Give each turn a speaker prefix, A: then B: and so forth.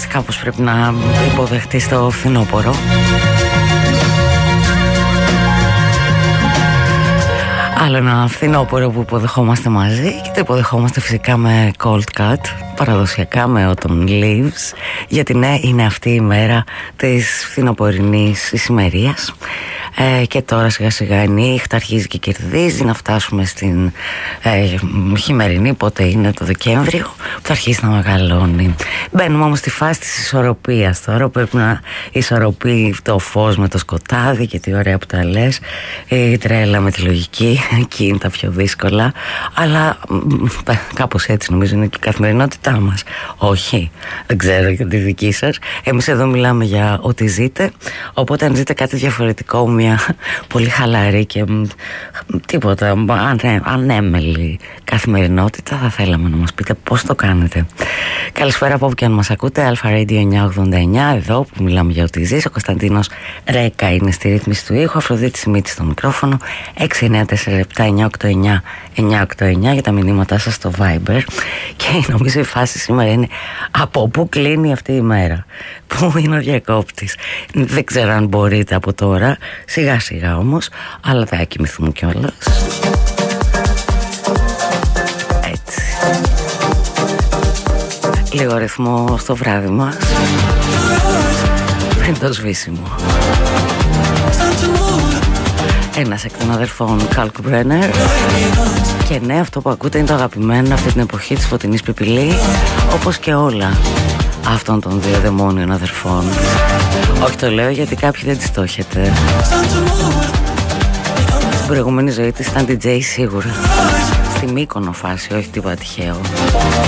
A: εντάξει, κάπως πρέπει να υποδεχτείς το φθινόπωρο. Άλλο ένα φθινόπωρο που υποδεχόμαστε μαζί και το υποδεχόμαστε φυσικά με Cold Cut, παραδοσιακά με Autumn Leaves, γιατί ναι, είναι αυτή η μέρα της φθινοπορεινής ησημερίας. Και τώρα σιγά σιγά η νύχτα αρχίζει και κερδίζει, να φτάσουμε στην χειμερινή, πότε είναι το Δεκέμβριο, που θα αρχίσει να μεγαλώνει. Μπαίνουμε όμως στη φάση της ισορροπίας τώρα, πρέπει να ισορροπεί το φως με το σκοτάδι, και τι ωραία που τα λες, η τρέλα με τη λογική, εκεί είναι τα πιο δύσκολα, αλλά κάπως έτσι νομίζω είναι και η καθημερινότητά μας. Όχι, δεν ξέρω για τη δική σας. Εμείς εδώ μιλάμε για ό,τι ζείτε, οπότε αν ζείτε κάτι διαφορετικό, μια πολύ χαλαρή και τίποτα ανέμελη καθημερινότητα, θα θέλαμε να μας πείτε πώς το κάνετε. Καλησπέρα από όπου και αν μας ακούτε. Αλφα Radio 989, εδώ που μιλάμε για ό,τι ζεις. Ο Κωνσταντίνος Ρέκα είναι στη ρύθμιση του ήχου, Αφροδίτη Σιμίτη στο μικρόφωνο. 694-7-989-989 για τα μηνύματά σας στο Viber. Και νομίζω η φάση σήμερα είναι από πού κλείνει αυτή η μέρα, πού είναι ο διακόπτης. Δεν ξέρω αν μπορείτε από τώρα, σιγά σιγά όμως, αλλά θα κοιμηθούμε κιόλας. Έτσι, λίγο ρυθμό στο βράδυ μας πριν το σβήσιμο. Ένας εκ των αδερφών Kalkbrenner. Και ναι, αυτό που ακούτε είναι το αγαπημένο αυτή την εποχή της Φωτεινής Πιπηλή, όπως και όλα αυτών των δύο δαιμόνιων αδερφών. Όχι, το λέω γιατί κάποιοι δεν τις το έχετε. Στην προηγούμενη ζωή της ήταν DJ σίγουρα. Στη Μύκονο φάση, όχι τίποτα τυχαίο.